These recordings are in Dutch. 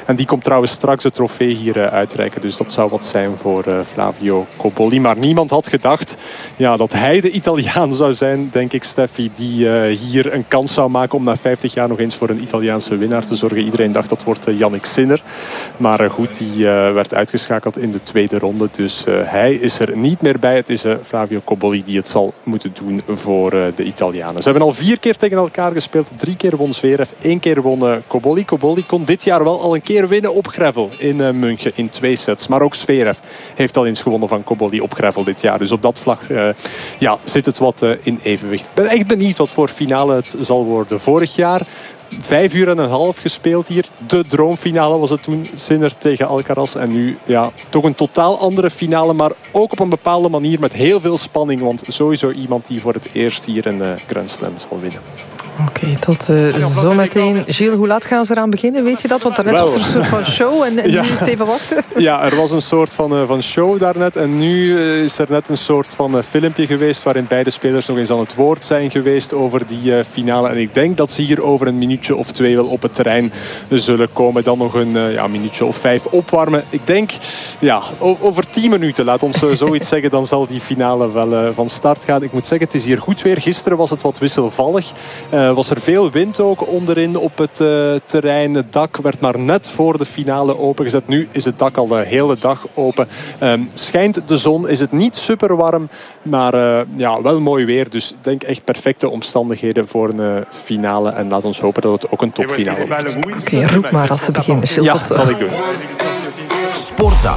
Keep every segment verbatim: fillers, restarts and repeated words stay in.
En die komt trouwens straks het trofee hier uh, uitreiken. Dus dat zou wat zijn voor uh, Flavio Cobolli. Maar niemand had gedacht ja, dat hij de Italiaan zou zijn, denk ik, Steffi, die uh, hier een kans zou maken om na vijftig jaar nog eens voor een Italiaanse winnaar te zorgen. Iedereen dacht dat wordt uh, Yannick Sinner. Maar uh, goed, die uh, werd uitgeschakeld in de tweede ronde. Dus uh, hij is er niet meer bij. Het is uh, Flavio Cobolli die het zal moeten doen voor uh, de Italianen. Ze hebben al vier keer tegen elkaar gespeeld. Drie keer won Zverev, één keer won uh, Cobolli. Cobolli kon dit jaar wel al een keer winnen op gravel in uh, München in twee sets. Maar ook Zverev heeft al eens gewonnen van Cobolli op gravel dit jaar. Dus op dat vlak uh, ja, zit het wat uh, in evenwicht. Ik ben echt benieuwd wat voor finale het zal worden. Vorig jaar Vijf uur en een half gespeeld hier. De droomfinale was het toen. Sinner tegen Alcaraz. En nu ja, toch een totaal andere finale. Maar ook op een bepaalde manier met heel veel spanning. Want sowieso iemand die voor het eerst hier een uh, Grand Slam zal winnen. Oké, okay, tot uh, zometeen. Gilles, hoe laat gaan ze eraan beginnen? Weet je dat? Want daarnet was er een soort van show en, en ja. nu is het even wachten. Ja, er was een soort van, uh, van show daarnet. En nu uh, is er net een soort van uh, filmpje geweest waarin beide spelers nog eens aan het woord zijn geweest over die uh, finale. En ik denk dat ze hier over een minuutje of twee wel op het terrein zullen komen. Dan nog een uh, ja, minuutje of vijf opwarmen. Ik denk, ja, over tien minuten, laat ons uh, zoiets zeggen, dan zal die finale wel uh, van start gaan. Ik moet zeggen, het is hier goed weer. Gisteren was het wat wisselvallig. Uh, was er veel wind ook onderin op het uh, terrein. Het dak werd maar net voor de finale opengezet. Nu is het dak al de hele dag open. Um, schijnt de zon, is het niet super warm, maar uh, ja, wel mooi weer. Dus ik denk echt perfecte omstandigheden voor een uh, finale. En laat ons hopen dat het ook een topfinale wordt. Oké, okay, roep maar als ze beginnen. Gilles, ja, dat zal ik doen. Sportza.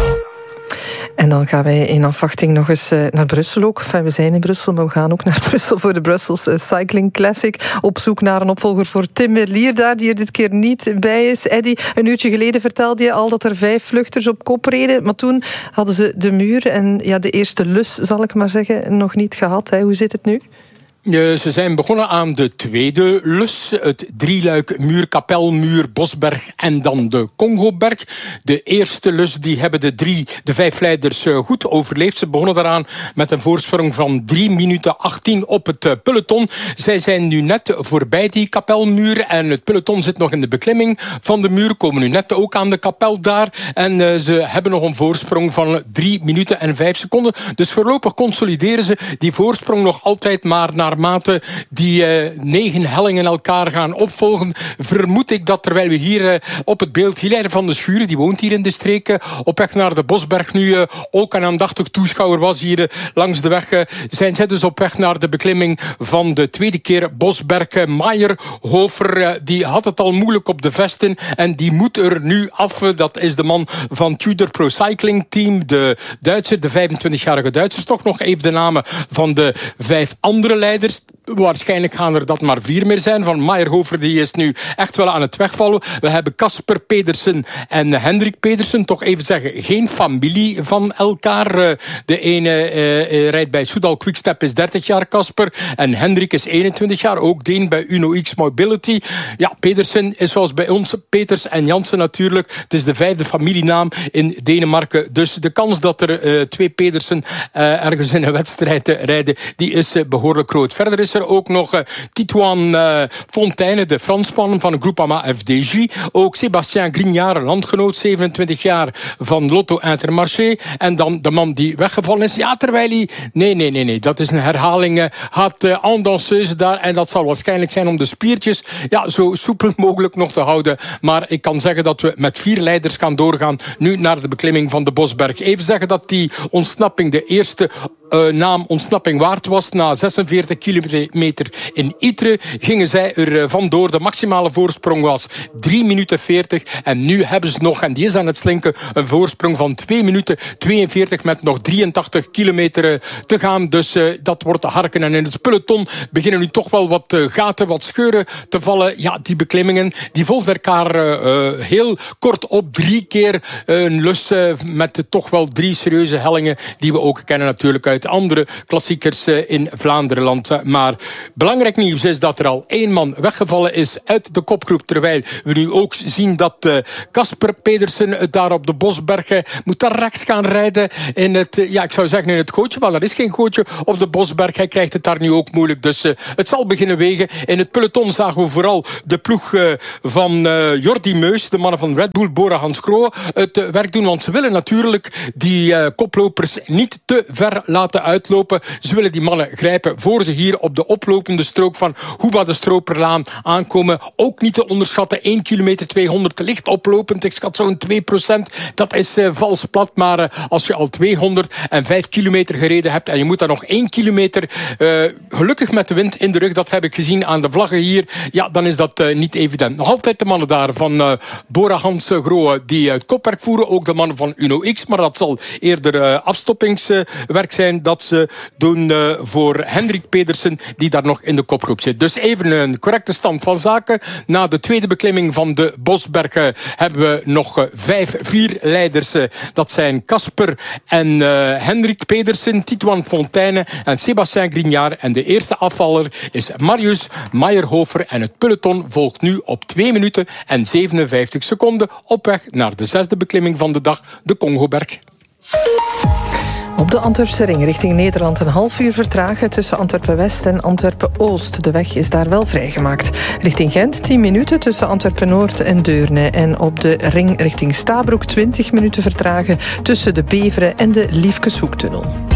En dan gaan wij in afwachting nog eens naar Brussel ook. Enfin, we zijn in Brussel, maar we gaan ook naar Brussel voor de Brussels Cycling Classic. Op zoek naar een opvolger voor Tim Merlier daar, die er dit keer niet bij is. Eddy, een uurtje geleden vertelde je al dat er vijf vluchters op kop reden. Maar toen hadden ze de muur en ja, de eerste lus, zal ik maar zeggen, nog niet gehad. Hè. Hoe zit het nu? Uh, ze zijn begonnen aan de tweede lus. Het drieluik muur, Kapelmuur, Bosberg en dan de Congoberg. De eerste lus die hebben de, drie, de vijf leiders uh, goed overleefd. Ze begonnen daaraan met een voorsprong van drie minuten achttien op het uh, peloton. Zij zijn nu net voorbij die Kapelmuur. En het peloton zit nog in de beklimming van de muur. Komen nu net ook aan de kapel daar. En uh, ze hebben nog een voorsprong van drie minuten en vijf seconden. Dus voorlopig consolideren ze die voorsprong nog altijd maar naar naarmate die uh, negen hellingen elkaar gaan opvolgen, vermoed ik dat terwijl we hier uh, op het beeld Hilaire van de Schuren, die woont hier in de streek, uh, op weg naar de Bosberg nu uh, ook een aandachtig toeschouwer was hier uh, langs de weg, uh, zijn zij dus op weg naar de beklimming van de tweede keer Bosberg. Uh, Meijerhofer, uh, die had het al moeilijk op de vesten en die moet er nu af. Uh, dat is de man van Tudor Pro Cycling Team, de Duitser, de vijfentwintigjarige Duitsers. Toch nog even de namen van de vijf andere leiders. Waarschijnlijk gaan er dat maar vier meer zijn. Van Meijerhofer, die is nu echt wel aan het wegvallen. We hebben Casper Pedersen en Hendrik Pedersen. Toch even zeggen, geen familie van elkaar. De ene uh, rijdt bij Soudal Quickstep, is dertig jaar, Casper. En Hendrik is eenentwintig jaar, ook Deen bij Uno X Mobility. Ja, Pedersen is zoals bij ons, Peters en Jansen natuurlijk. Het is de vijfde familienaam in Denemarken. Dus de kans dat er uh, twee Pedersen uh, ergens in een wedstrijd uh, rijden, die is uh, behoorlijk groot. Verder is er ook nog uh, Titouan uh, Fontaine, de Fransman van Groupama F D J. Ook Sébastien Grignard, landgenoot, zevenentwintig jaar van Lotto Intermarché. En dan de man die weggevallen is. Ja, terwijl hij... Nee, nee, nee, nee. Dat is een herhaling. Uh, had uh, en danseuse daar. En dat zal waarschijnlijk zijn om de spiertjes ja, zo soepel mogelijk nog te houden. Maar ik kan zeggen dat we met vier leiders gaan doorgaan nu naar de beklimming van de Bosberg. Even zeggen dat die ontsnapping de eerste uh, naam ontsnapping waard was. Na zesenveertig kilometer in Ytre gingen zij er vandoor. De maximale voorsprong was drie minuten veertig. En nu hebben ze nog, en die is aan het slinken, een voorsprong van twee minuten tweeënveertig met nog drieëntachtig kilometer te gaan. Dus uh, dat wordt te harken. En in het peloton beginnen nu toch wel wat uh, gaten, wat scheuren te vallen. Ja, die beklimmingen, die volgen elkaar uh, uh, heel kort op. Drie keer uh, een lus uh, met uh, toch wel drie serieuze hellingen die we ook kennen natuurlijk uit andere klassiekers uh, in Vlaanderen. Nederland. Maar belangrijk nieuws is dat er al één man weggevallen is uit de kopgroep. Terwijl we nu ook zien dat Casper uh, Pedersen daar op de Bosbergen moet daar rechts gaan rijden. In het, uh, ja, ik zou zeggen in het gootje, maar er is geen gootje op de Bosberg. Hij krijgt het daar nu ook moeilijk. Dus uh, het zal beginnen wegen. In het peloton zagen we vooral de ploeg uh, van uh, Jordi Meus, de mannen van Red Bull, Bora Hansgrohe, het uh, werk doen. Want ze willen natuurlijk die uh, koplopers niet te ver laten uitlopen. Ze willen die mannen grijpen voor ze hier op de oplopende strook van Huba de Stroperlaan aankomen. Ook niet te onderschatten. één kilometer tweehonderd licht oplopend. Ik schat zo'n twee procent. Dat is uh, vals plat. Maar uh, als je al tweehonderdvijf kilometer gereden hebt en je moet daar nog één kilometer uh, gelukkig met de wind in de rug, dat heb ik gezien aan de vlaggen hier. Ja, dan is dat uh, niet evident. Nog altijd de mannen daar van uh, Bora Hansgrohe die het kopwerk voeren. Ook de mannen van Uno X. Maar dat zal eerder uh, afstoppingswerk zijn dat ze doen uh, voor Hendrik Pedersen die daar nog in de kopgroep zit. Dus even een correcte stand van zaken. Na de tweede beklimming van de Bosbergen hebben we nog uh, vijf, vier leiders. Uh, dat zijn Casper en uh, Hendrik Pedersen, Titouan Fontaine en Sébastien Grignard. En de eerste afvaller is Marius Meyerhofer. En het peloton volgt nu op twee minuten en zevenenvijftig seconden op weg naar de zesde beklimming van de dag, de Congoberg. Op de Antwerpse ring richting Nederland een half uur vertragen tussen Antwerpen-West en Antwerpen-Oost. De weg is daar wel vrijgemaakt. Richting Gent tien minuten tussen Antwerpen-Noord en Deurne. En op de ring richting Stabroek twintig minuten vertragen tussen de Beveren en de Liefkeshoektunnel.